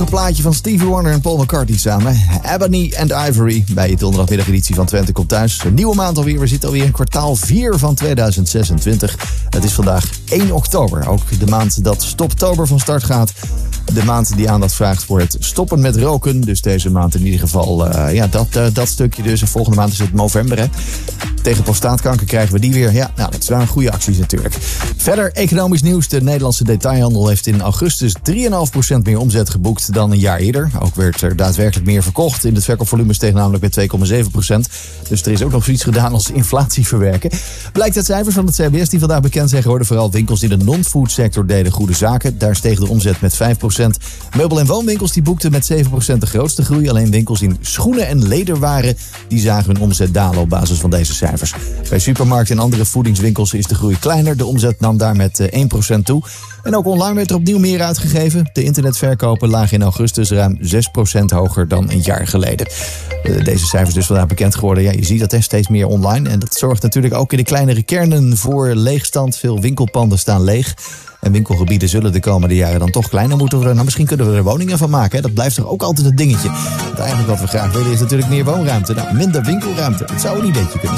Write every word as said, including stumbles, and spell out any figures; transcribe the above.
plaatje van Stevie Wonder en Paul McCartney samen. Ebony and Ivory bij je donderdagmiddageditie van Twente komt thuis. Een nieuwe maand alweer. We zitten alweer in kwartaal vier van tweeduizend zesentwintig. Het is vandaag één oktober. Ook de maand dat Stoptober van start gaat. De maand die aandacht vraagt voor het stoppen met roken. Dus deze maand in ieder geval uh, ja, dat, uh, dat stukje dus. En volgende maand is het november, hè. Tegen prostaatkanker krijgen we die weer. Ja, nou, dat zijn goede acties natuurlijk. Verder economisch nieuws. De Nederlandse detailhandel heeft in augustus drie komma vijf procent meer omzet geboekt dan een jaar eerder. Ook werd er daadwerkelijk meer verkocht. In het verkoopvolume steeg namelijk met twee komma zeven procent. Dus er is ook nog zoiets gedaan als inflatie verwerken. Blijkt uit cijfers van het C B S die vandaag bekend zijn geworden. Vooral winkels in de non-food sector deden goede zaken. Daar steeg de omzet met vijf procent. Meubel- en woonwinkels die boekten met zeven procent de grootste groei. Alleen winkels in schoenen en lederwaren die zagen hun omzet dalen op basis van deze cijfers. Bij supermarkten en andere voedingswinkels is de groei kleiner. De omzet nam daar met één procent toe. En ook online werd er opnieuw meer uitgegeven. De internetverkopen lagen in augustus ruim zes procent hoger dan een jaar geleden. Deze cijfers dus vandaag bekend geworden. Ja, je ziet dat hè, steeds meer online. En dat zorgt natuurlijk ook in de kleinere kernen voor leegstand. Veel winkelpanden staan leeg. En winkelgebieden zullen de komende jaren dan toch kleiner moeten worden. Nou, misschien kunnen we er woningen van maken. Hè? Dat blijft toch ook altijd een dingetje. Want eigenlijk wat we graag willen is natuurlijk meer woonruimte. Nou, minder winkelruimte. Het zou een ideetje kunnen zijn.